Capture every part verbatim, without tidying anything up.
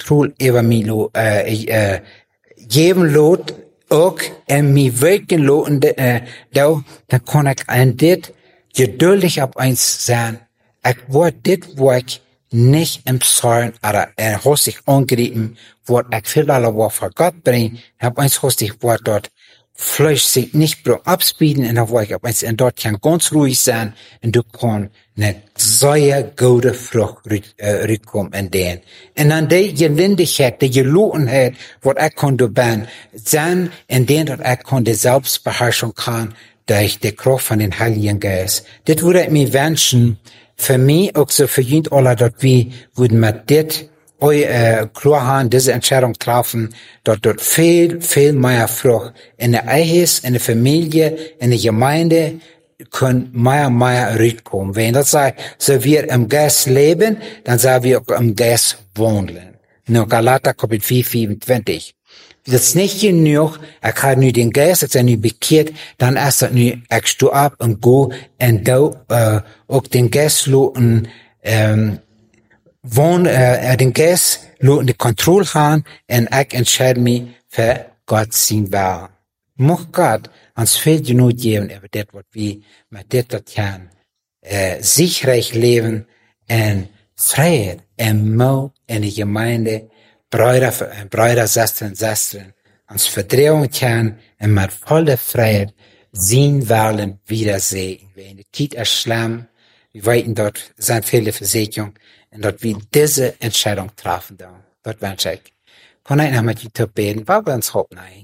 control over me lo, uh, uh, geven lot, ook en me werken loten, uh, dan kan ik aan dit geduldig op eens zijn. Ik word dit werk niet im Zorn, aber er hat sich angegriffen, wo ich viel alle war vor Gott bringen, hab eins hat sich wo dort Fleisch sich nicht bro abspielen, und wo ich hab eins, und dort kann ganz ruhig sein, und du kann eine sehr gute Frucht rückkommen in den. Und an die Gelindigkeit, die Gelotenheit, wo ich konnte ben, sein, in den, dort ich konnte Selbstbeherrschung kann, durch die Kraft von den Heiligen Geist. Das würde ich mir wünschen, für mich, auch so für jeden alle, dort wie, würden wir das, eu, äh, klar haben, diese Entscheidung treffen, dort, dort viel, viel mehr Frucht in der Ehe, in der Familie, in der Gemeinde, können mehr, mehr rückkommen. Wenn das sagt, so wir im Geist leben, dann sagen wir auch im Geist wohnen. Nur Galater Kapitel vier, vierundzwanzig. Das ist nicht genug, ich habe nu den Geist, ich bin nu bekehrt, dann erst nu, ich stehe ab und go, und da, äh, auch den Geist loten, ähm, wohn, äh, den Geist loten die Kontrolle haben, und ich entscheide mich für Gott sein Willen. Mocht Gott uns viel genug geben, über das, was wir mit das, das kann, äh, sicherlich leben, und Freiheit, und Mut in der Gemeinde, Brüder, Brüder, Schwestern, Schwestern, uns Verdrehung kann, und mit voller Freiheit sehen wollen, wiedersehen. Wenn die Zeit ist schlimm, wir weiten dort, sind viele Versicherungen, und dort wir diese Entscheidung treffen, dann. Dort wünsche ich. Kann ich noch mit YouTube beten, weil wir uns hoffen, nein.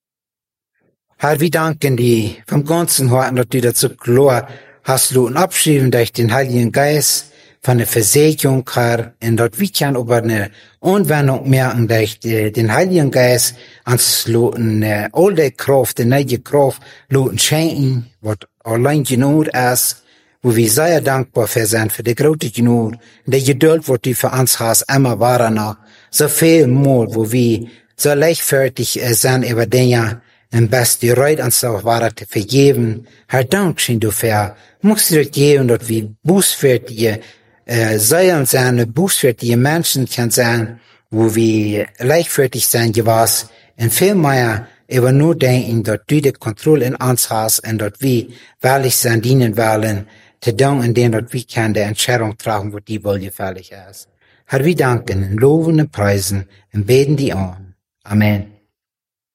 Herr, wir danken dir vom ganzen Herzen, dass du dazu klar hast, du abschrieben durch den Heiligen Geist, von der Versicherung, Herr, und dort wir können über eine Anwendung merken, durch den Heiligen Geist, ans loten, äh, alte Kraft, die neue Kraft, loten schenken, was allein genug ist, wo wir sehr dankbar für sind, für die große Genug, und die Geduld, was du für uns hast, immer wahr noch, so viel Mal, wo wir so leichtfertig äh, sind über Dinge, und best die Reut uns auch wahr zu vergeben. Herr, Dankeschön dafür. Musst du das geben, dass wir bußfertige, äh, Säulen sein, bußfertige Menschen kann sein, wo wir leichtfertig sein gewesen, und viel mehr über nur denken, dass du die Kontrolle in uns hast, und dass wir wahrlich sein dienen wollen, zu danken, in dem, dass wir können die Entscheidung tragen, wo die wohl gefällig ist. Herr, wir danken, loben und preisen, und beten die an. Amen.